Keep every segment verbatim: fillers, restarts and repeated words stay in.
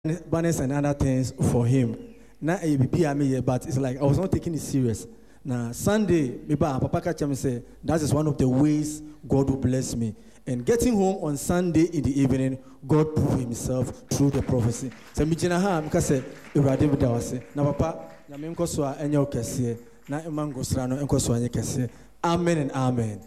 banners and other things for him. Now A B P I me but it's like I was not taking it serious. Now Sunday, maybe Papa catch me say that is one of the ways God will bless me. And getting home on Sunday in the evening, God proved Himself through the prophecy. So me jina ha me say Ewurade bi da wase. Na Papa na me nko so a enye okese na emango sra no nko so anye kese. Amen and amen.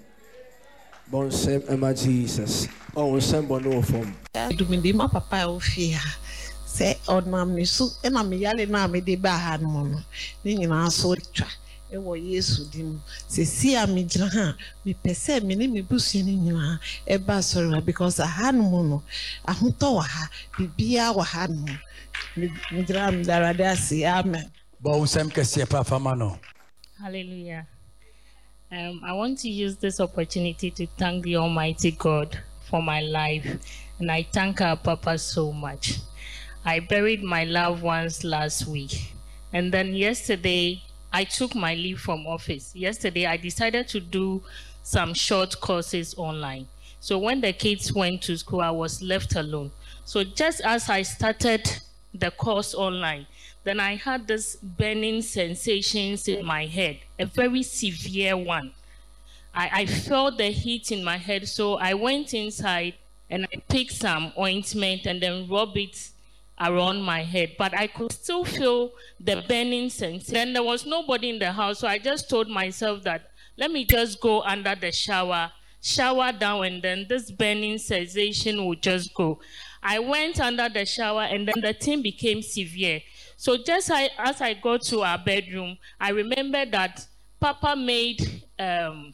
Bon sem Emma Jesus. Oh sem bono form. Do me my papa ofia. Say onam ni so e na me yale na me de ba ha no no. Ni nyina so twa. E wo Yesu dim. Se si a me gyina ha, me pese me ni me busu ni nyina e ba sorry because a ha no no. Ahoto wa ha, bibia wa ha no. Me gyina me darade ase. Amen. Bon sem kese pa fama no. Hallelujah. Um, I want to use this opportunity to thank the Almighty God for my life, and I thank our Papa so much. I buried my loved ones last week, and then yesterday I took my leave from office. Yesterday I decided to do some short courses online. So when the kids went to school, I was left alone. So just as I started the course online, then I had this burning sensations in my head, a very severe one. I, I felt the heat in my head, so I went inside and I picked some ointment and then rubbed it around my head. But I could still feel the burning sensation. Then there was nobody in the house, so I just told myself that, let me just go under the shower, shower down, and then this burning sensation would just go. I went under the shower and then the thing became severe. So just I, as I got to our bedroom, I remember that Papa made, um,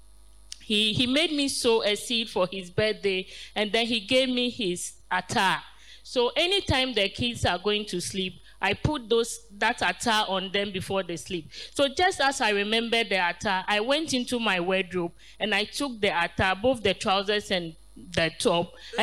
he, he made me sow a seed for his birthday, and then he gave me his attar. So anytime the kids are going to sleep, I put those that attar on them before they sleep. So just as I remember the attar, I went into my wardrobe and I took the attar, both the trousers and the top.